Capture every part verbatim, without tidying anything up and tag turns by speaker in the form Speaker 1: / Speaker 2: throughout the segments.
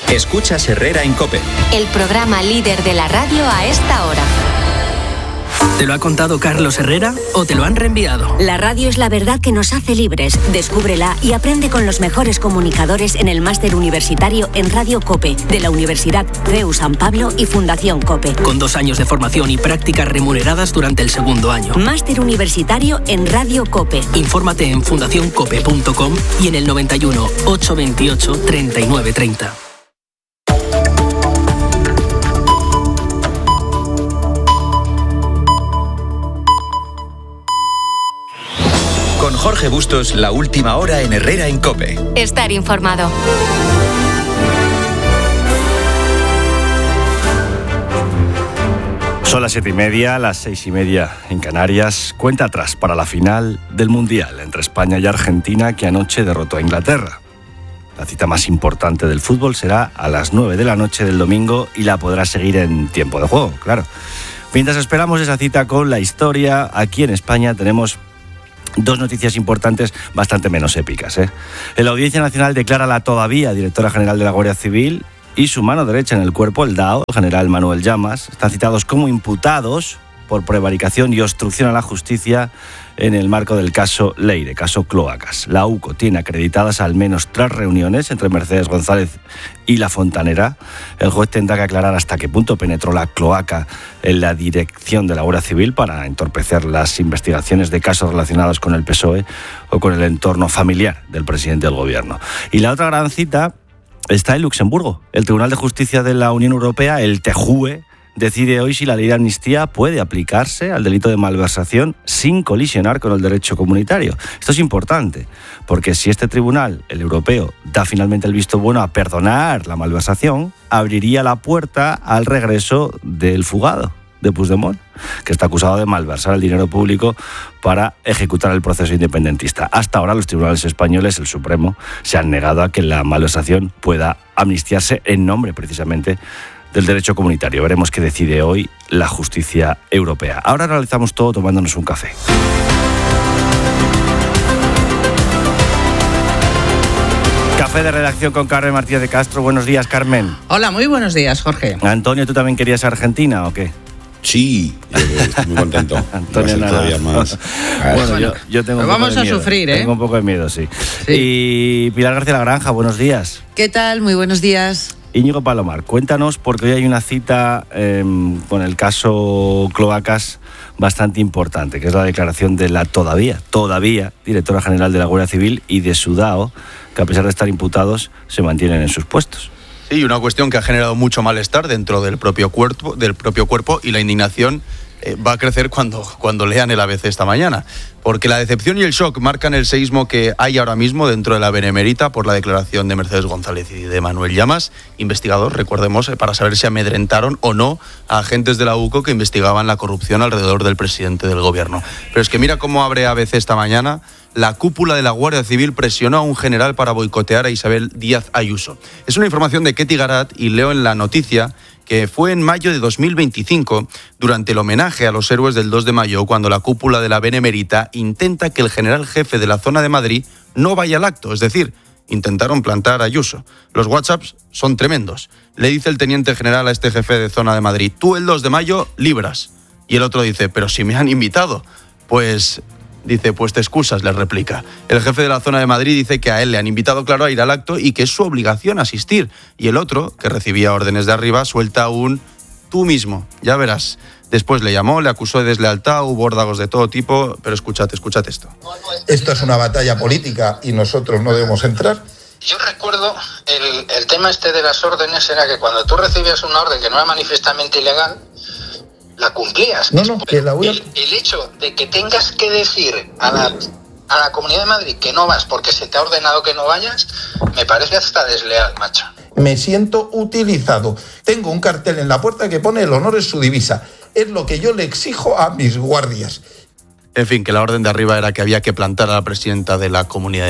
Speaker 1: Escuchas Herrera en COPE.
Speaker 2: El programa líder de la radio a esta hora.
Speaker 3: ¿Te lo ha contado Carlos Herrera o te lo han reenviado?
Speaker 2: La radio es la verdad que nos hace libres. Descúbrela y aprende con los mejores comunicadores en el máster universitario en Radio COPE de la Universidad C E U San Pablo y Fundación COPE.
Speaker 3: Con dos años de formación y prácticas remuneradas durante el segundo año.
Speaker 2: Máster universitario en Radio COPE.
Speaker 3: Infórmate en fundación cope punto com y en el noventa y uno, ochocientos veintiocho, treinta y nueve treinta.
Speaker 1: Con Jorge Bustos, la última hora en Herrera en COPE.
Speaker 2: Estar informado.
Speaker 4: Son las siete y media, las seis y media en Canarias. Cuenta atrás para la final del Mundial entre España y Argentina, que anoche derrotó a Inglaterra. La cita más importante del fútbol será a las nueve de la noche del domingo y la podrás seguir en tiempo de juego, claro. Mientras esperamos esa cita con la historia, aquí en España tenemos dos noticias importantes bastante menos épicas, ¿eh? La Audiencia Nacional declara a la todavía directora general de la Guardia Civil y su mano derecha en el cuerpo, el D A O, el general Manuel Llamas, están citados como imputados por prevaricación y obstrucción a la justicia en el marco del caso Leire, caso Cloacas. La U C O tiene acreditadas al menos tres reuniones entre Mercedes González y La Fontanera. El juez tendrá que aclarar hasta qué punto penetró la cloaca en la dirección de la Guardia Civil para entorpecer las investigaciones de casos relacionados con el P S O E o con el entorno familiar del presidente del gobierno. Y la otra gran cita está en Luxemburgo. El Tribunal de Justicia de la Unión Europea, el T J U E, decide hoy si la ley de amnistía puede aplicarse al delito de malversación sin colisionar con el derecho comunitario. Esto es importante, porque si este tribunal, el europeo, da finalmente el visto bueno a perdonar la malversación, abriría la puerta al regreso del fugado de Puigdemont, que está acusado de malversar el dinero público para ejecutar el proceso independentista. Hasta ahora los tribunales españoles, el Supremo, se han negado a que la malversación pueda amnistiarse en nombre precisamente del derecho comunitario. Veremos qué decide hoy la justicia europea. Ahora realizamos todo tomándonos un café. Café de redacción con Carmen Martínez de Castro. Buenos días, Carmen.
Speaker 5: Hola, muy buenos días, Jorge.
Speaker 4: Antonio, ¿tú también querías Argentina o qué?
Speaker 6: Sí, estoy muy contento.
Speaker 4: Antonio, nada.
Speaker 6: Todavía más.
Speaker 4: Bueno, bueno, yo, yo tengo un poco
Speaker 5: vamos
Speaker 4: de
Speaker 5: a
Speaker 4: miedo.
Speaker 5: sufrir, ¿eh?
Speaker 4: Tengo un poco de miedo, sí.
Speaker 5: sí.
Speaker 4: Y Pilar García La Granja, buenos días.
Speaker 7: ¿Qué tal? Muy buenos días.
Speaker 4: Íñigo Palomar, cuéntanos, porque hoy hay una cita eh, con el caso Cloacas bastante importante, que es la declaración de la todavía, todavía directora general de la Guardia Civil y de su D A O, que a pesar de estar imputados, se mantienen en sus puestos.
Speaker 8: Sí, una cuestión que ha generado mucho malestar dentro del propio cuerpo, del propio cuerpo y la indignación eh, va a crecer cuando, cuando lean el A B C esta mañana. Porque la decepción y el shock marcan el seísmo que hay ahora mismo dentro de la Benemérita por la declaración de Mercedes González y de Manuel Llamas, investigador, recordemos, eh, para saber si amedrentaron o no a agentes de la U C O que investigaban la corrupción alrededor del presidente del gobierno. Pero es que mira cómo abre A B C esta mañana. La cúpula de la Guardia Civil presionó a un general para boicotear a Isabel Díaz Ayuso. Es una información de Ketty Garat y leo en la noticia que fue en mayo de dos mil veinticinco, durante el homenaje a los héroes del dos de mayo, cuando la cúpula de la Benemérita intenta que el general jefe de la zona de Madrid no vaya al acto, es decir, intentaron plantar a Ayuso. Los WhatsApps son tremendos. Le dice el teniente general a este jefe de zona de Madrid: tú el dos de mayo libras. Y el otro dice: pero si me han invitado. Pues... Dice, pues te excusas, le replica. El jefe de la zona de Madrid dice que a él le han invitado, claro, a ir al acto y que es su obligación asistir. Y el otro, que recibía órdenes de arriba, suelta un tú mismo, ya verás. Después le llamó, le acusó de deslealtad, hubo órdagos de todo tipo, pero escúchate, escúchate esto.
Speaker 9: Esto es una batalla política y nosotros no debemos entrar.
Speaker 10: Yo recuerdo el, el tema este de las órdenes era que cuando tú recibías una orden que no era manifiestamente ilegal, la cumplías.
Speaker 9: No, no, que la voy a...
Speaker 10: el, el hecho de que tengas que decir a la, a la Comunidad de Madrid que no vas porque se te ha ordenado que no vayas, me parece hasta desleal, macho.
Speaker 9: Me siento utilizado. Tengo un cartel en la puerta que pone el honor es su divisa. Es lo que yo le exijo a mis guardias.
Speaker 8: En fin, que la orden de arriba era que había que plantar a la presidenta de la Comunidad de Madrid.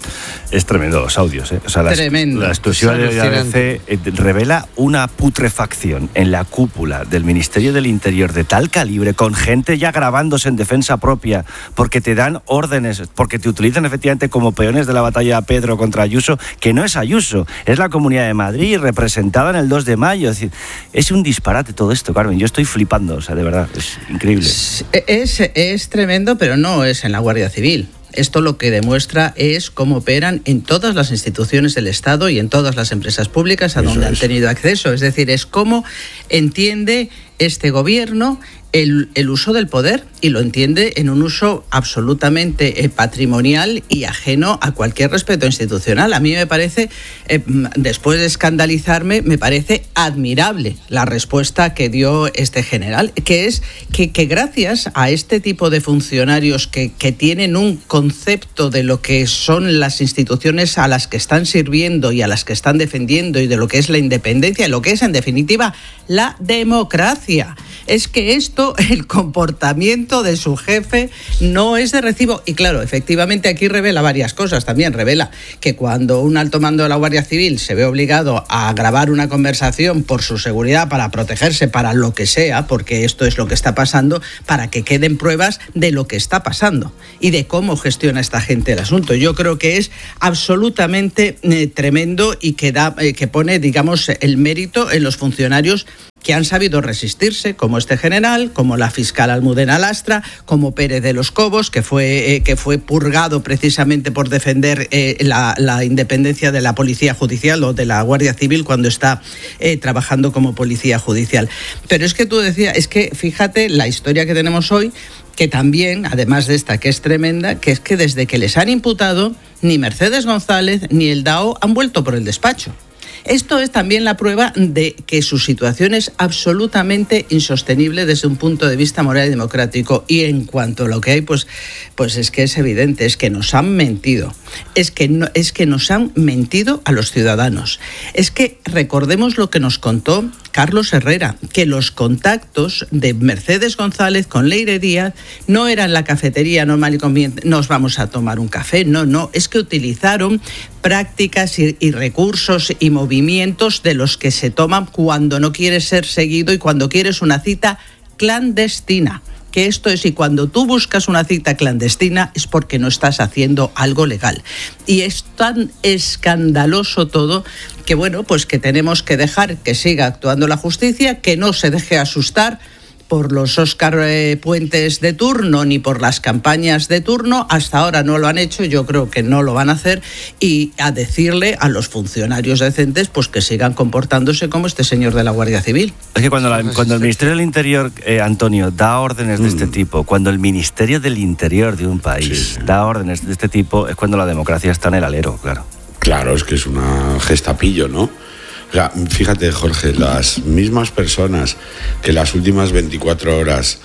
Speaker 4: Es tremendo los audios, ¿eh? O sea, la,
Speaker 7: Tremendo.
Speaker 4: la exclusiva
Speaker 7: Es
Speaker 4: de A B C eh, revela una putrefacción en la cúpula del Ministerio del Interior de tal calibre, con gente ya grabándose en defensa propia, porque te dan órdenes, porque te utilizan efectivamente como peones de la batalla Pedro contra Ayuso, que no es Ayuso, es la Comunidad de Madrid representada en el dos de mayo. Es decir, es un disparate todo esto, Carmen. Yo estoy flipando, o sea, de verdad, es increíble.
Speaker 7: Es, es tremendo, pero no es en la Guardia Civil. Esto lo que demuestra es cómo operan en todas las instituciones del Estado y en todas las empresas públicas a Eso donde es. han tenido acceso. Es decir, es cómo entiende este gobierno el, el uso del poder, y lo entiende en un uso absolutamente eh, patrimonial y ajeno a cualquier respeto institucional. A mí me parece, eh, después de escandalizarme, me parece admirable la respuesta que dio este general, que es que, que gracias a este tipo de funcionarios que, que tienen un concepto de lo que son las instituciones a las que están sirviendo y a las que están defendiendo, y de lo que es la independencia, y lo que es en definitiva la democracia, es que esto, el comportamiento de su jefe, no es de recibo. Y claro, efectivamente aquí revela varias cosas. También revela que cuando un alto mando de la Guardia Civil se ve obligado a grabar una conversación por su seguridad, para protegerse, para lo que sea, porque esto es lo que está pasando, para que queden pruebas de lo que está pasando y de cómo gestiona esta gente el asunto. Yo creo que es absolutamente eh, tremendo, y que da, eh, que pone, digamos, el mérito en los funcionarios que han sabido resistirse, como este general, como la fiscal Almudena Lastra, como Pérez de los Cobos, que fue, eh, que fue purgado precisamente por defender eh, la, la independencia de la Policía Judicial o de la Guardia Civil cuando está eh, trabajando como Policía Judicial. Pero es que tú decías, es que fíjate la historia que tenemos hoy, que también, además de esta que es tremenda, que es que desde que les han imputado, ni Mercedes González ni el D A O han vuelto por el despacho. Esto es también la prueba de que su situación es absolutamente insostenible desde un punto de vista moral y democrático. Y en cuanto a lo que hay, pues, pues es que es evidente, es que nos han mentido. Es que, no, es que nos han mentido a los ciudadanos. Es que recordemos lo que nos contó Carlos Herrera, que los contactos de Mercedes González con Leire Díaz no eran la cafetería normal y conveniente, nos vamos a tomar un café, no, no, es que utilizaron prácticas y, y recursos y movimientos de los que se toman cuando no quieres ser seguido y cuando quieres una cita clandestina. Que esto es, y cuando tú buscas una cita clandestina es porque no estás haciendo algo legal. Y es tan escandaloso todo que, bueno, pues que tenemos que dejar que siga actuando la justicia, que no se deje asustar por los Óscar eh, Puentes de turno ni por las campañas de turno. Hasta ahora no lo han hecho, yo creo que no lo van a hacer, y a decirle a los funcionarios decentes pues que sigan comportándose como este señor de la Guardia Civil. Es que cuando, la, cuando el Ministerio del Interior, eh, Antonio, da órdenes de mm. este tipo, cuando el Ministerio del Interior de un país sí. da órdenes de este tipo, es cuando la democracia está en el alero, claro.
Speaker 6: Claro, es que es una gestapillo, ¿no? O sea, fíjate, Jorge, las mismas personas que las últimas veinticuatro horas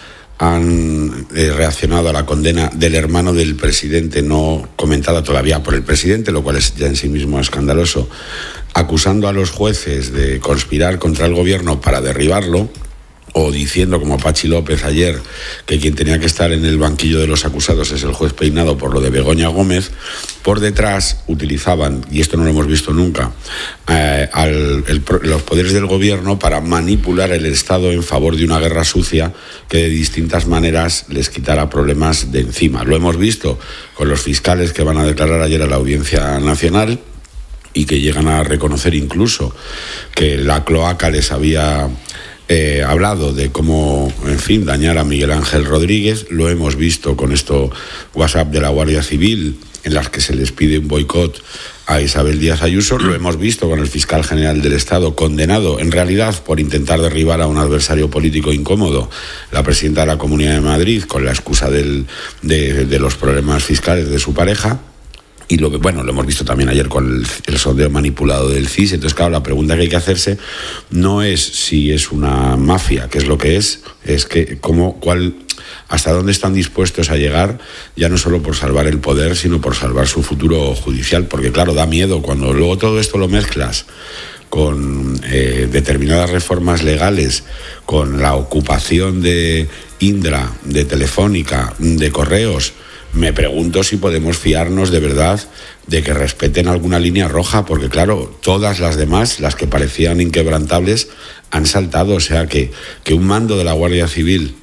Speaker 6: han eh, reaccionado a la condena del hermano del presidente, no comentada todavía por el presidente, lo cual es ya en sí mismo escandaloso, acusando a los jueces de conspirar contra el gobierno para derribarlo, o diciendo, como Pachi López ayer, que quien tenía que estar en el banquillo de los acusados es el juez Peinado por lo de Begoña Gómez, por detrás utilizaban, y esto no lo hemos visto nunca, eh, al, el, los poderes del gobierno para manipular el Estado en favor de una guerra sucia que de distintas maneras les quitara problemas de encima. Lo hemos visto con los fiscales que van a declarar ayer a la Audiencia Nacional y que llegan a reconocer incluso que la cloaca les había Eh, hablado de cómo, en fin, dañar a Miguel Ángel Rodríguez. Lo hemos visto con esto WhatsApp de la Guardia Civil, en las que se les pide un boicot a Isabel Díaz Ayuso. Lo hemos visto con el fiscal general del Estado, condenado en realidad por intentar derribar a un adversario político incómodo, la presidenta de la Comunidad de Madrid, con la excusa del, de, de los problemas fiscales de su pareja. Y lo que, bueno, lo hemos visto también ayer con el, el sondeo manipulado del C I S. Entonces, claro, la pregunta que hay que hacerse no es si es una mafia, que es lo que es, es que cómo, cuál, hasta dónde están dispuestos a llegar, ya no solo por salvar el poder, sino por salvar su futuro judicial. Porque, claro, da miedo cuando luego todo esto lo mezclas con eh, determinadas reformas legales, con la ocupación de Indra, de Telefónica, de Correos, me pregunto si podemos fiarnos de verdad de que respeten alguna línea roja, porque claro, todas las demás, las que parecían inquebrantables, han saltado. O sea, que, que un mando de la Guardia Civil,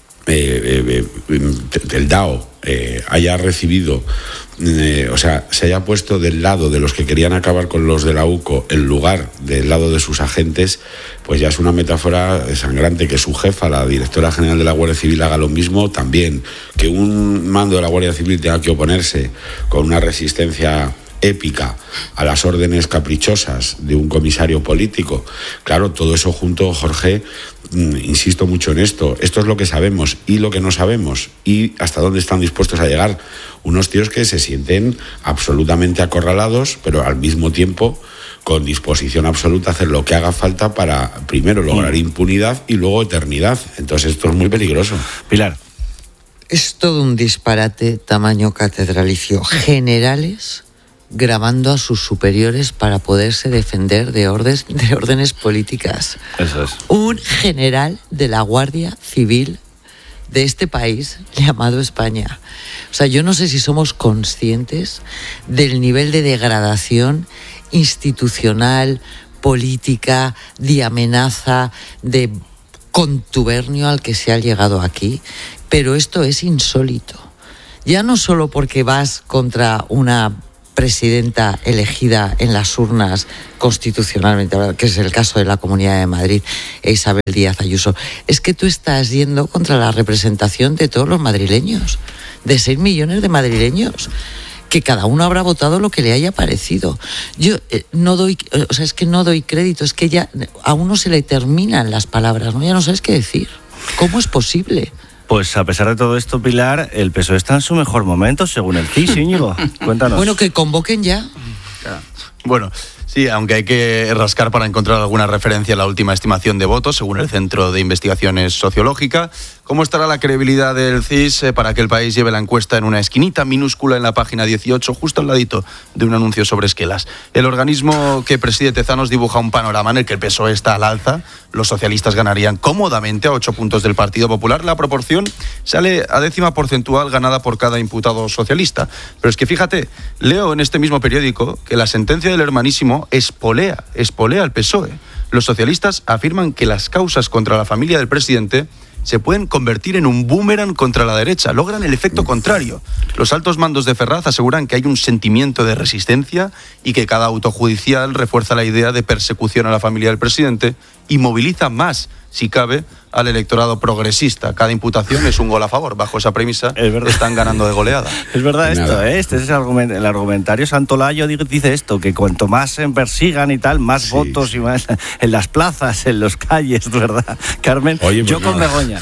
Speaker 6: eh, eh, del D A O, eh, haya recibido, eh, o sea, se haya puesto del lado de los que querían acabar con los de la UCO en lugar del lado de sus agentes, pues ya es una metáfora sangrante. Que su jefa, la directora general de la Guardia Civil, haga lo mismo también. Que un mando de la Guardia Civil tenga que oponerse con una resistencia épica a las órdenes caprichosas de un comisario político. Claro, todo eso junto, Jorge, insisto mucho en esto, esto es lo que sabemos y lo que no sabemos, y hasta dónde están dispuestos a llegar unos tíos que se sienten absolutamente acorralados, pero al mismo tiempo con disposición absoluta a hacer lo que haga falta para primero lograr impunidad y luego eternidad. Entonces esto es muy peligroso.
Speaker 4: Pilar.
Speaker 5: Es todo un disparate tamaño catedralicio. Generales grabando a sus superiores para poderse defender de órdenes, de órdenes políticas.
Speaker 4: Eso es.
Speaker 5: Un general de la Guardia Civil de este país llamado España. O sea, yo no sé si somos conscientes del nivel de degradación institucional, política, de amenaza, de contubernio al que se ha llegado aquí, pero esto es insólito. Ya no solo porque vas contra una presidenta elegida en las urnas constitucionalmente, que es el caso de la Comunidad de Madrid, Isabel Díaz Ayuso, es que tú estás yendo contra la representación de todos los madrileños, de seis millones de madrileños, que cada uno habrá votado lo que le haya parecido. Yo eh, no doy, o sea, es que no doy crédito, es que ya a uno se le terminan las palabras, ¿no? Ya no sabes qué decir. ¿Cómo es posible?
Speaker 4: Pues a pesar de todo esto, Pilar, el P S O E está en su mejor momento, según el C I S, Íñigo. Cuéntanos.
Speaker 5: Bueno, que convoquen ya.
Speaker 8: Bueno, sí, aunque hay que rascar para encontrar alguna referencia a la última estimación de votos, según el Centro de Investigaciones Sociológica. ¿Cómo estará la credibilidad del C I S para que el país lleve la encuesta en una esquinita minúscula en la página dieciocho, justo al ladito de un anuncio sobre esquelas? El organismo que preside Tezanos dibuja un panorama en el que el P S O E está al alza. Los socialistas ganarían cómodamente a ocho puntos del Partido Popular. La proporción sale a décima porcentual ganada por cada imputado socialista. Pero es que fíjate, leo en este mismo periódico que la sentencia del hermanísimo espolea, espolea al P S O E. Los socialistas afirman que las causas contra la familia del presidente se pueden convertir en un boomerang contra la derecha. Logran el efecto contrario. Los altos mandos de Ferraz aseguran que hay un sentimiento de resistencia y que cada auto judicial refuerza la idea de persecución a la familia del presidente y moviliza más, si cabe, al electorado progresista. Cada imputación es un gol a favor. Bajo esa premisa están ganando de goleada.
Speaker 4: Es verdad esto, ¿eh? Este es el, argument- el argumentario. Santolayo dice esto, que cuanto más se persigan y tal, más sí, votos sí. y más en las plazas, en las calles, ¿verdad, Carmen?
Speaker 6: Oye, pues
Speaker 4: yo
Speaker 6: nada.
Speaker 4: con Begoña.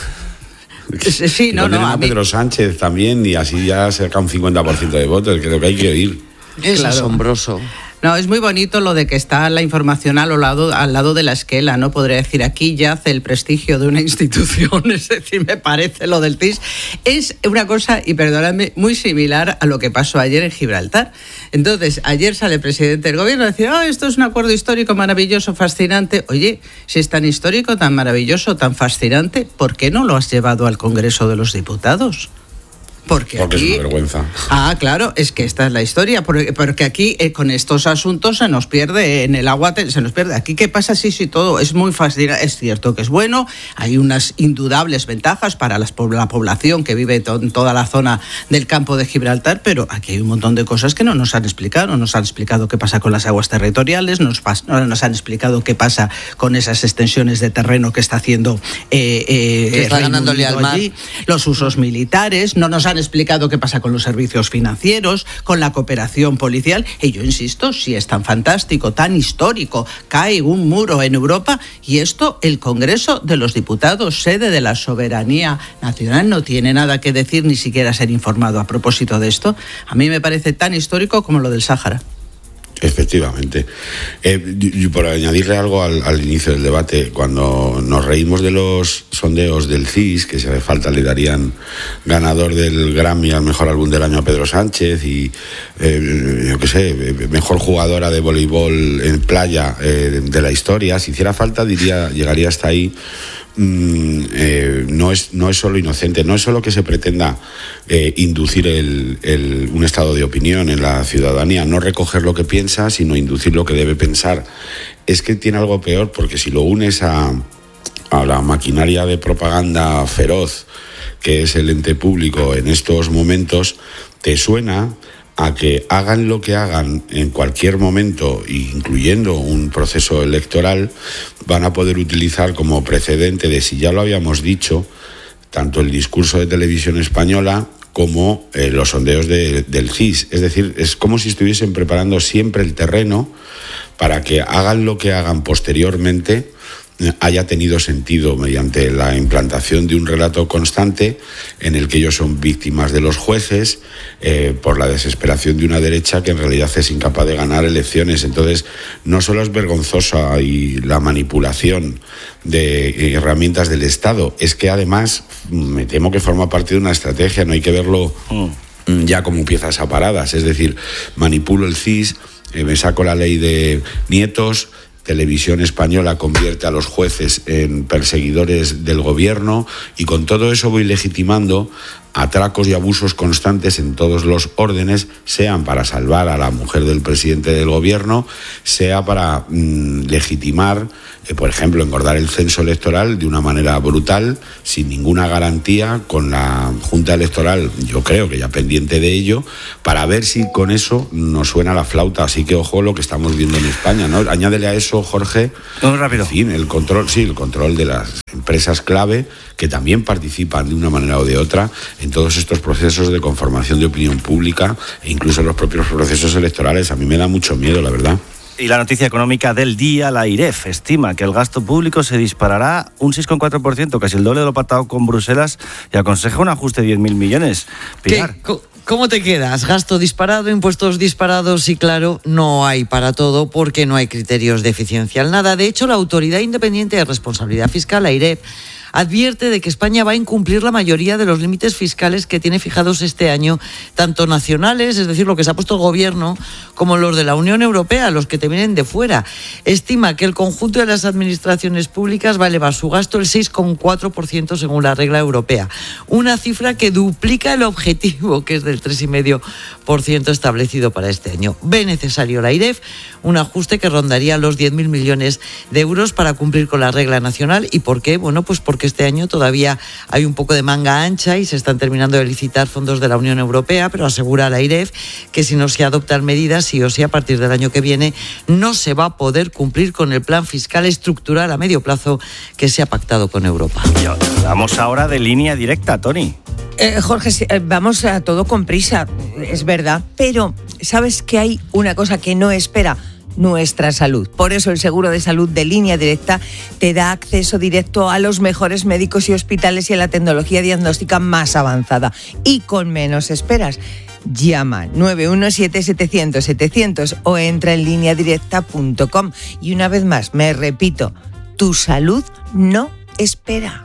Speaker 7: Sí, sí, no, no.
Speaker 6: A, a Pedro Sánchez también, y así ya se saca un cincuenta por ciento de votos, que es lo que hay que oír.
Speaker 5: Es
Speaker 7: claro.
Speaker 5: asombroso.
Speaker 7: No, es muy bonito lo de que está la información al lado, al lado de la esquela, ¿no? Podría decir, aquí yace el prestigio de una institución, es decir, me parece lo del C I S. Es una cosa, y perdóname, muy similar a lo que pasó ayer en Gibraltar. Entonces, ayer sale el presidente del gobierno a decir, oh, esto es un acuerdo histórico maravilloso, fascinante. Oye, si es tan histórico, tan maravilloso, tan fascinante, ¿por qué no lo has llevado al Congreso de los Diputados? Porque,
Speaker 6: porque
Speaker 7: aquí,
Speaker 6: es una vergüenza.
Speaker 7: Ah, claro, es que esta es la historia, porque, porque aquí eh, con estos asuntos se nos pierde en el agua, se nos pierde. Aquí, ¿qué pasa? Sí, sí, todo es muy fascinante. Es cierto que es bueno, hay unas indudables ventajas para las, la población que vive to, en toda la zona del campo de Gibraltar, pero aquí hay un montón de cosas que no nos han explicado. No nos han explicado qué pasa con las aguas territoriales, nos, no nos han explicado qué pasa con esas extensiones de terreno que está haciendo eh, eh,
Speaker 5: que está ganándole al mar.
Speaker 7: Allí, los usos militares, no nos han explicado qué pasa con los servicios financieros, con la cooperación policial, y yo insisto, si es tan fantástico, tan histórico, cae un muro en Europa, y esto el Congreso de los Diputados, sede de la soberanía nacional, no tiene nada que decir, ni siquiera ser informado a propósito de esto. A mí me parece tan histórico como lo del Sáhara.
Speaker 6: Efectivamente. Eh, y por añadirle algo al, al inicio del debate, cuando nos reímos de los sondeos del C I S, que si hace falta le darían ganador del Grammy al mejor álbum del año a Pedro Sánchez y, eh, yo qué sé, mejor jugadora de voleibol en playa eh, de la historia, si hiciera falta, diría, llegaría hasta ahí. mm, eh, no es no es solo inocente, no es solo que se pretenda eh, inducir el, el, un estado de opinión en la ciudadanía, no recoger lo que piensa, sino inducir lo que debe pensar. Es que tiene algo peor, porque si lo unes a, a la maquinaria de propaganda feroz que es el ente público en estos momentos, te suena a que hagan lo que hagan en cualquier momento, incluyendo un proceso electoral, van a poder utilizar como precedente de, si ya lo habíamos dicho, tanto el discurso de Televisión Española como eh, los sondeos de, del C I S. Es decir, es como si estuviesen preparando siempre el terreno para que hagan lo que hagan posteriormente, haya tenido sentido mediante la implantación de un relato constante en el que ellos son víctimas de los jueces eh, por la desesperación de una derecha que en realidad es incapaz de ganar elecciones. Entonces, no solo es vergonzosa y la manipulación de herramientas del Estado, es que además me temo que forma parte de una estrategia, no hay que verlo mm. ya como piezas aparadas. Es decir, manipulo el C I S, eh, me saco la ley de nietos, Televisión Española convierte a los jueces en perseguidores del gobierno, y con todo eso voy legitimando atracos y abusos constantes en todos los órdenes, sean para salvar a la mujer del presidente del gobierno, sea para mmm, legitimar, eh, por ejemplo, engordar el censo electoral de una manera brutal, sin ninguna garantía, con la Junta Electoral, yo creo que ya pendiente de ello, para ver si con eso nos suena la flauta. Así que ojo lo que estamos viendo en España, ¿no? Añádele a eso, Jorge,
Speaker 4: muy rápido.
Speaker 6: En fin, el control, sí, el control de las empresas clave que también participan de una manera o de otra en todos estos procesos de conformación de opinión pública e incluso en los propios procesos electorales. A mí me da mucho miedo, la verdad.
Speaker 4: Y la noticia económica del día, la IREF estima que el gasto público se disparará un seis coma cuatro por ciento, casi el doble de lo pactado con Bruselas, y aconseja un ajuste de diez mil millones. Pilar.
Speaker 5: ¿Qué? ¿Cómo te quedas? Gasto disparado, impuestos disparados y claro, no hay para todo porque no hay criterios de eficiencia al nada. De hecho, la Autoridad Independiente de Responsabilidad Fiscal, la IREF, advierte de que España va a incumplir la mayoría de los límites fiscales que tiene fijados este año, tanto nacionales, es decir, lo que se ha puesto el gobierno, como los de la Unión Europea, los que te vienen de fuera. Estima que el conjunto de las administraciones públicas va a elevar su gasto el seis coma cuatro por ciento según la regla europea, una cifra que duplica el objetivo, que es del tres coma cinco por ciento establecido para este año. Ve necesario la IREF un ajuste que rondaría los diez mil millones de euros para cumplir con la regla nacional. ¿Y por qué? Bueno, pues porque este año todavía hay un poco de manga ancha y se están terminando de licitar fondos de la Unión Europea, pero asegura la IREF que si no se adoptan medidas, sí o sí, a partir del año que viene no se va a poder cumplir con el plan fiscal estructural a medio plazo que se ha pactado con Europa.
Speaker 4: Vamos ahora de línea directa, Tony.
Speaker 11: Eh, Jorge, vamos a todo con prisa, es verdad, pero ¿sabes que hay una cosa que no espera? Nuestra salud. Por eso el seguro de salud de Línea Directa te da acceso directo a los mejores médicos y hospitales y a la tecnología diagnóstica más avanzada y con menos esperas. Llama nueve uno siete, setecientos, setecientos o entra en línea directa punto com. Y una vez más, me repito, tu salud no espera.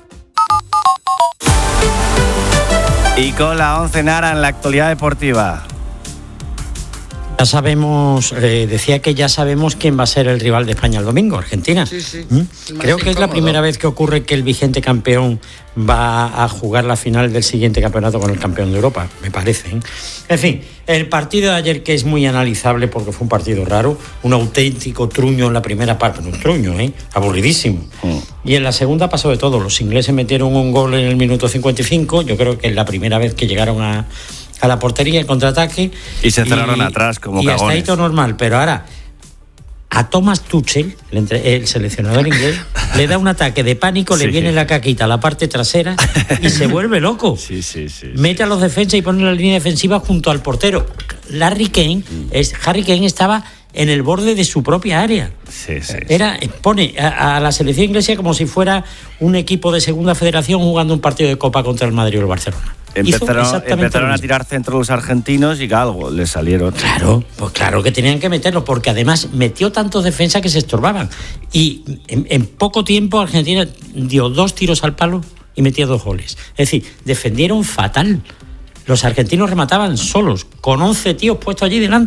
Speaker 4: Y con la once Nara en la actualidad deportiva.
Speaker 12: Ya sabemos, eh, decía que ya sabemos quién va a ser el rival de España el domingo, Argentina.
Speaker 5: Sí, sí.
Speaker 12: ¿Mm? Creo que es la primera vez que ocurre que el vigente campeón va a jugar la final del siguiente campeonato con el campeón de Europa, me parece, ¿eh? En fin, el partido de ayer, que es muy analizable porque fue un partido raro, un auténtico truño en la primera parte, un truño, ¿eh? Aburridísimo. Mm. Y en la segunda pasó de todo. Los ingleses metieron un gol en el minuto cincuenta y cinco, yo creo que es la primera vez que llegaron a... a la portería en contraataque.
Speaker 4: Y se cerraron y, atrás como
Speaker 12: y
Speaker 4: cagones. Y
Speaker 12: hasta ahí todo normal, pero ahora a Thomas Tuchel, el seleccionador inglés, le da un ataque de pánico, sí. Le viene la caquita a la parte trasera y se vuelve loco.
Speaker 4: Sí, sí, sí,
Speaker 12: Mete
Speaker 4: sí.
Speaker 12: a los defensas y pone la línea defensiva junto al portero. Larry Kane, mm. es, Harry Kane estaba en el borde de su propia área.
Speaker 4: Sí, sí,
Speaker 12: Era, pone a, a la selección inglesa como si fuera un equipo de segunda federación jugando un partido de Copa contra el Madrid o el Barcelona.
Speaker 4: Empezaron, empezaron a tirar centro los argentinos y algo les salieron.
Speaker 12: Claro, pues claro que tenían que meterlo, porque además metió tantos defensas que se estorbaban. Y en, en poco tiempo Argentina dio dos tiros al palo y metió dos goles. Es decir, defendieron fatal. Los argentinos remataban solos, con once tíos puestos allí delante.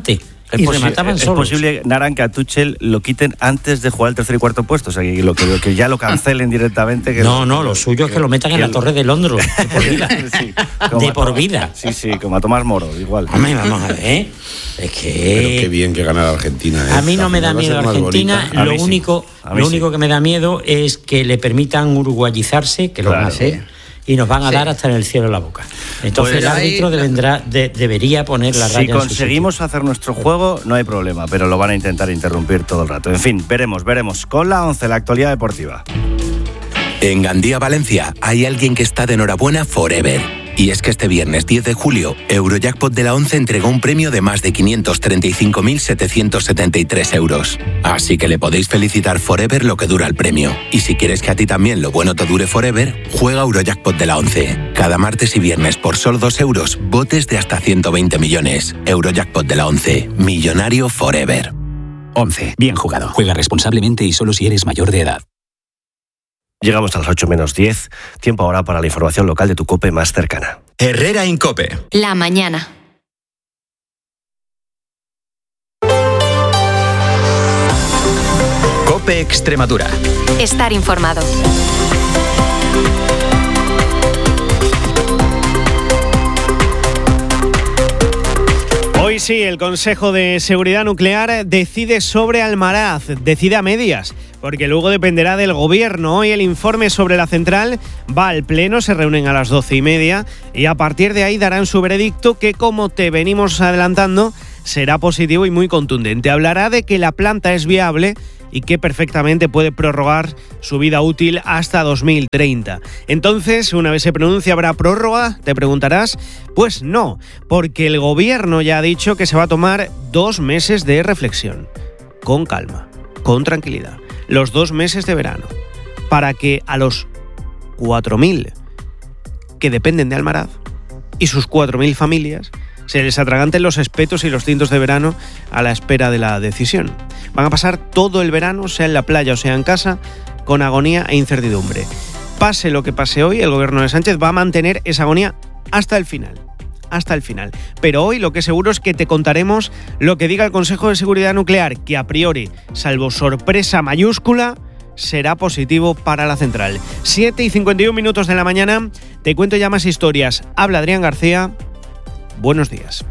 Speaker 4: Es
Speaker 12: y
Speaker 4: posi-
Speaker 12: remataban
Speaker 4: es
Speaker 12: solos.
Speaker 4: posible, Naran, que a Tuchel lo quiten antes de jugar el tercer y cuarto puesto, o sea, que, lo, que, que ya lo cancelen directamente. Que
Speaker 12: no,
Speaker 4: lo,
Speaker 12: no, lo suyo es que lo metan en la Torre de Londres, de por vida.
Speaker 4: Sí,
Speaker 12: de
Speaker 4: a,
Speaker 12: por vida.
Speaker 4: Sí, sí, como a Tomás Moro, igual.
Speaker 12: Hombre, vamos a ver. Es que...
Speaker 6: Pero qué bien que ganara Argentina. ¿eh?
Speaker 12: A mí no
Speaker 6: La
Speaker 12: me da
Speaker 6: final va a
Speaker 12: miedo
Speaker 6: ser más
Speaker 12: Argentina,
Speaker 6: bonita.
Speaker 12: lo, único,
Speaker 4: mí
Speaker 12: lo
Speaker 4: sí.
Speaker 12: único que me da miedo es que le permitan uruguayizarse, que lo van a
Speaker 4: Claro.
Speaker 12: hacer, y nos van a
Speaker 7: Sí.
Speaker 12: dar hasta en el cielo la boca. Entonces
Speaker 4: Pues
Speaker 12: el árbitro
Speaker 7: ahí-
Speaker 12: devendrá- de- debería poner la
Speaker 4: Si
Speaker 12: raya en su
Speaker 4: conseguimos hacer nuestro juego, no hay problema, pero lo van a intentar interrumpir todo el rato. En fin, veremos, veremos. Con la once, la actualidad deportiva.
Speaker 13: En Gandía, Valencia, hay alguien que está de enhorabuena forever. Y es que este viernes diez de julio, Eurojackpot de la once entregó un premio de más de quinientos treinta y cinco mil setecientos setenta y tres euros. Así que le podéis felicitar forever lo que dura el premio. Y si quieres que a ti también lo bueno te dure forever, juega Eurojackpot de la once. Cada martes y viernes por solo dos euros, botes de hasta ciento veinte millones. Eurojackpot de la once. Millonario forever.
Speaker 14: once. Bien jugado. Juega responsablemente y solo si eres mayor de edad.
Speaker 4: Llegamos a las ocho menos diez. Tiempo ahora para la información local de tu COPE más cercana.
Speaker 1: Herrera Incope.
Speaker 15: La mañana.
Speaker 1: COPE Extremadura.
Speaker 15: Estar informado.
Speaker 16: Hoy sí, el Consejo de Seguridad Nuclear decide sobre Almaraz, decide a medias, porque luego dependerá del Gobierno. Hoy el informe sobre la central va al Pleno, se reúnen a las doce y media y a partir de ahí darán su veredicto que, como te venimos adelantando, será positivo y muy contundente. Hablará de que la planta es viable y que perfectamente puede prorrogar su vida útil hasta dos mil treinta. Entonces, una vez se pronuncia, ¿habrá prórroga? Te preguntarás. Pues no, porque el Gobierno ya ha dicho que se va a tomar dos meses de reflexión, con calma, con tranquilidad, los dos meses de verano, para que a los cuatro mil que dependen de Almaraz y sus cuatro mil familias se les atraganten los espetos y los tintos de verano a la espera de la decisión. Van a pasar todo el verano, sea en la playa o sea en casa, con agonía e incertidumbre. Pase lo que pase hoy, el gobierno de Sánchez va a mantener esa agonía hasta el final. Hasta el final. Pero hoy lo que seguro es que te contaremos lo que diga el Consejo de Seguridad Nuclear, que a priori, salvo sorpresa mayúscula, será positivo para la central. siete y cincuenta y un minutos de la mañana, te cuento ya más historias. Habla Adrián García. Buenos días.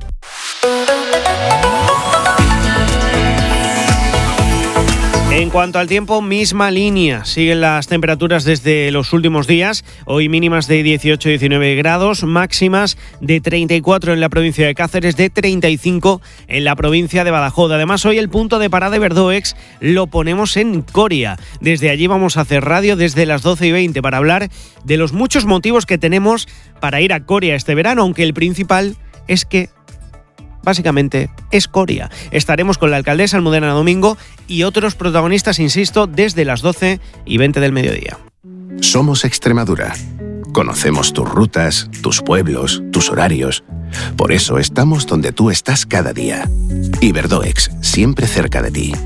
Speaker 16: En cuanto al tiempo, misma línea. Siguen las temperaturas desde los últimos días. Hoy mínimas de dieciocho a diecinueve grados, máximas de treinta y cuatro en la provincia de Cáceres, de treinta y cinco en la provincia de Badajoz. Además, hoy el punto de parada de Verdoex lo ponemos en Coria. Desde allí vamos a hacer radio desde las doce y veinte para hablar de los muchos motivos que tenemos para ir a Coria este verano, aunque el principal es que básicamente es Coria. Estaremos con la alcaldesa Almudena Domingo y otros protagonistas, insisto, desde las doce y veinte del mediodía.
Speaker 17: Somos Extremadura. Conocemos tus rutas, tus pueblos, tus horarios. Por eso estamos donde tú estás cada día. Iberdoex, siempre cerca de ti.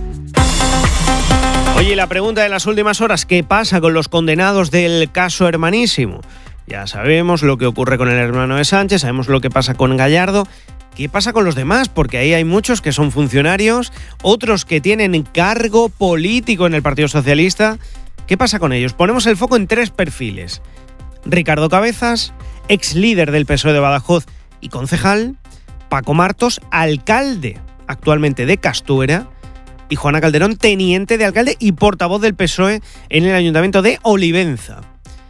Speaker 16: Oye, la pregunta de las últimas horas, ¿qué pasa con los condenados del caso Hermanísimo? Ya sabemos lo que ocurre con el hermano de Sánchez, sabemos lo que pasa con Gallardo. ¿Qué pasa con los demás? Porque ahí hay muchos que son funcionarios, otros que tienen cargo político en el Partido Socialista. ¿Qué pasa con ellos? Ponemos el foco en tres perfiles. Ricardo Cabezas, ex líder del P S O E de Badajoz y concejal. Paco Martos, alcalde actualmente de Castuera. Y Juana Calderón, teniente de alcalde y portavoz del P S O E en el Ayuntamiento de Olivenza.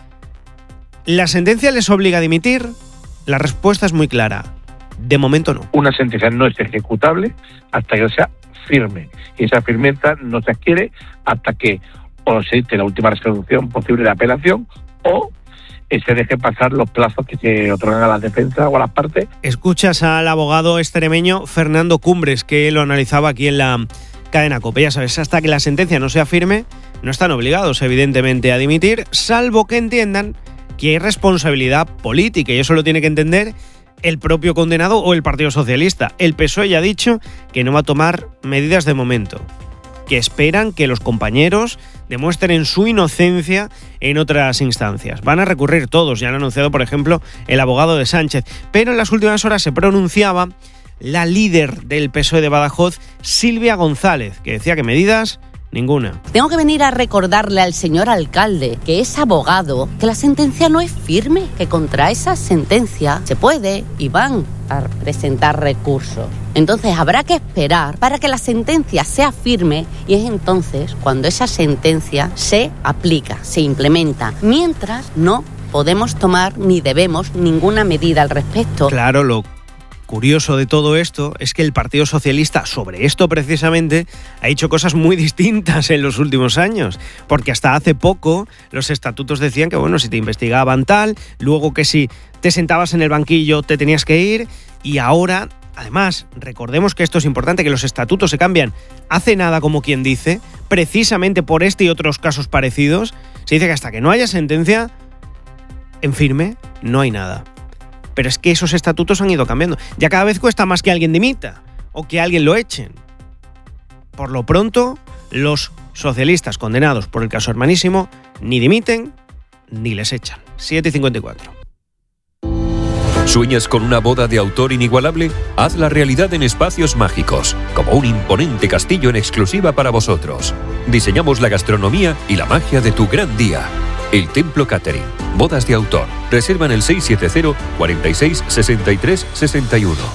Speaker 16: ¿La sentencia les obliga a dimitir? La respuesta es muy clara. De momento no.
Speaker 18: Una sentencia no es ejecutable hasta que sea firme. Y esa firmeza no se adquiere hasta que o se dicte la última resolución posible de apelación o se deje pasar los plazos que se otorgan a la defensa o a las partes.
Speaker 16: Escuchas al abogado extremeño Fernando Cumbres, que lo analizaba aquí en la cadena COPE. Ya sabes, hasta que la sentencia no sea firme, no están obligados, evidentemente, a dimitir, salvo que entiendan que hay responsabilidad política, y eso lo tiene que entender el propio condenado o el Partido Socialista. El P S O E ya ha dicho que no va a tomar medidas de momento, que esperan que los compañeros demuestren su inocencia en otras instancias. Van a recurrir todos, ya lo ha anunciado, por ejemplo, el abogado de Sánchez. Pero en las últimas horas se pronunciaba la líder del P S O E de Badajoz, Silvia González, que decía que medidas ninguna.
Speaker 19: Tengo que venir a recordarle al señor alcalde, que es abogado, que la sentencia no es firme, que contra esa sentencia se puede y van a presentar recursos. Entonces habrá que esperar para que la sentencia sea firme y es entonces cuando esa sentencia se aplica, se implementa. Mientras no podemos tomar ni debemos ninguna medida al respecto.
Speaker 16: Claro, lo curioso de todo esto es que el Partido Socialista sobre esto precisamente ha hecho cosas muy distintas en los últimos años, porque hasta hace poco los estatutos decían que bueno, si te investigaban tal, luego que si te sentabas en el banquillo te tenías que ir, y ahora, además, recordemos que esto es importante, que los estatutos se cambian hace nada, como quien dice, precisamente por este y otros casos parecidos, se dice que hasta que no haya sentencia en firme no hay nada. Pero es que esos estatutos han ido cambiando. Ya cada vez cuesta más que alguien dimita o que alguien lo echen. Por lo pronto, los socialistas condenados por el caso Hermanísimo ni dimiten ni les echan. siete y cincuenta y cuatro.
Speaker 20: ¿Sueñas con una boda de autor inigualable? Hazla realidad en Espacios Mágicos, como un imponente castillo en exclusiva para vosotros. Diseñamos la gastronomía y la magia de tu gran día. El Templo Catering. Bodas de autor. Reserva en el seis siete cero, cuarenta y seis, sesenta y tres, sesenta y uno.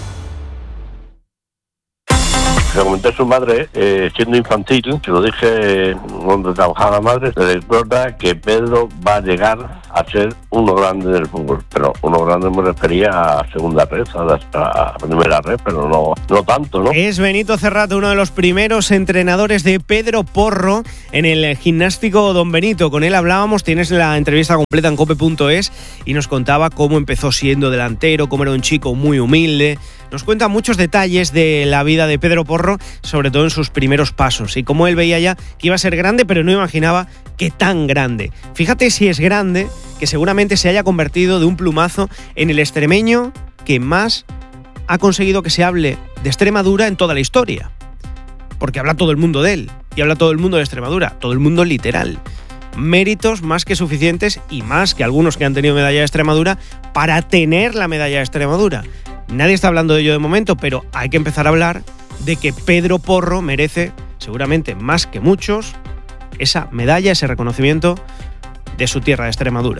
Speaker 18: Le comenté a su madre, eh, siendo infantil, se lo dije donde trabajaba la madre, le recuerda que Pedro va a llegar a ser uno grande del fútbol, pero uno grande me refería a segunda red, a primera red, pero no, no tanto, ¿no?
Speaker 16: Es Benito Cerrato, uno de los primeros entrenadores de Pedro Porro en el gimnástico Don Benito. Con él hablábamos, tienes la entrevista completa en cope punto es y nos contaba cómo empezó siendo delantero, cómo era un chico muy humilde. Nos cuenta muchos detalles de la vida de Pedro Porro, sobre todo en sus primeros pasos, y cómo él veía ya que iba a ser grande, pero no imaginaba que tan grande. Fíjate si es grande, que seguramente se haya convertido de un plumazo en el extremeño que más ha conseguido que se hable de Extremadura en toda la historia. Porque habla todo el mundo de él, y habla todo el mundo de Extremadura, todo el mundo literal. Méritos más que suficientes, y más que algunos que han tenido medalla de Extremadura, para tener la medalla de Extremadura. Nadie está hablando de ello de momento, pero hay que empezar a hablar de que Pedro Porro merece, seguramente más que muchos, esa medalla, ese reconocimiento de su tierra de Extremadura.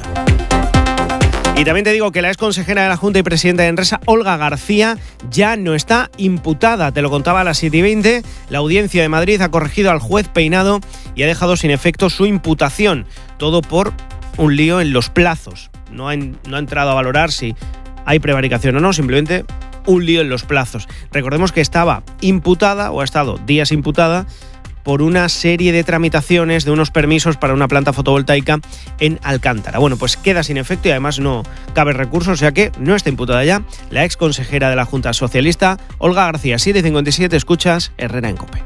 Speaker 16: Y también te digo que la ex consejera de la Junta y presidenta de Enresa, Olga García, ya no está imputada. Te lo contaba a las siete y veinte. La Audiencia de Madrid ha corregido al juez Peinado y ha dejado sin efecto su imputación. Todo por un lío en los plazos. No ha, no ha entrado a valorar si hay prevaricación o no, simplemente un lío en los plazos. Recordemos que estaba imputada, o ha estado días imputada, por una serie de tramitaciones de unos permisos para una planta fotovoltaica en Alcántara. Bueno, pues queda sin efecto y además no cabe recurso, o sea que no está imputada ya la ex consejera de la Junta Socialista, Olga García. siete cincuenta y siete, escuchas Herrera en COPE.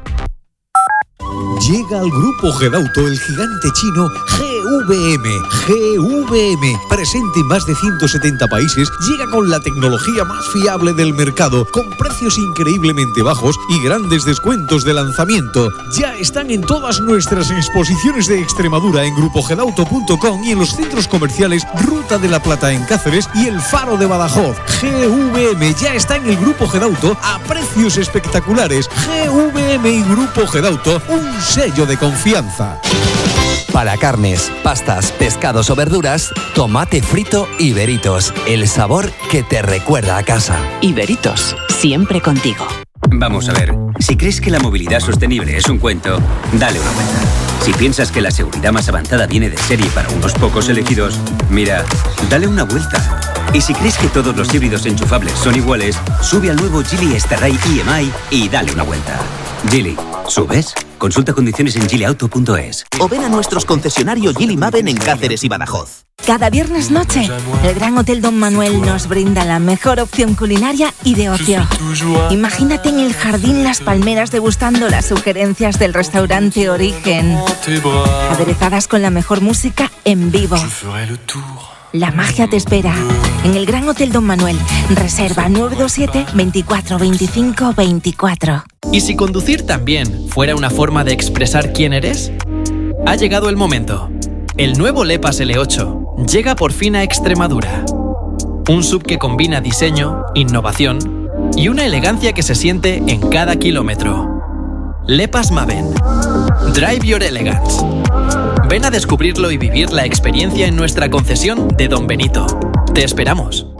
Speaker 21: Llega al grupo Gedauto el gigante chino G V M. G V M, presente en más de ciento setenta países, llega con la tecnología más fiable del mercado, con precios increíblemente bajos y grandes descuentos de lanzamiento. Ya están en todas nuestras exposiciones de Extremadura en grupo gedauto punto com y en los centros comerciales Ruta de la Plata en Cáceres y El Faro de Badajoz. G V M ya está en el grupo Gedauto a precios espectaculares. G V M y grupo Gedauto, un sello de confianza.
Speaker 22: Para carnes, pastas, pescados o verduras, tomate frito Iberitos, el sabor que te recuerda a casa.
Speaker 23: Iberitos, siempre contigo.
Speaker 24: Vamos a ver, si crees que la movilidad sostenible es un cuento, dale una vuelta. Si piensas que la seguridad más avanzada viene de serie para unos pocos elegidos, mira, dale una vuelta. Y si crees que todos los híbridos enchufables son iguales, sube al nuevo Geely Starray E M I y dale una vuelta. Geely, ¿subes? Consulta condiciones en geely auto punto es.
Speaker 23: O ven a nuestros concesionarios Geely Maven en Cáceres y Badajoz.
Speaker 25: Cada viernes noche, el Gran Hotel Don Manuel nos brinda la mejor opción culinaria y de ocio. Imagínate en el jardín Las Palmeras degustando las sugerencias del restaurante Origen, aderezadas con la mejor música en vivo. La magia te espera en el Gran Hotel Don Manuel. Reserva nueve dos siete, veinticuatro veinticinco veinticuatro.
Speaker 3: ¿Y si conducir también fuera una forma de expresar quién eres? Ha llegado el momento. El nuevo Lepas L ocho llega por fin a Extremadura. Un S U V que combina diseño, innovación y una elegancia que se siente en cada kilómetro. Lepas Maven. Drive Your Elegance. Ven a descubrirlo y vivir la experiencia en nuestra concesión de Don Benito. Te esperamos.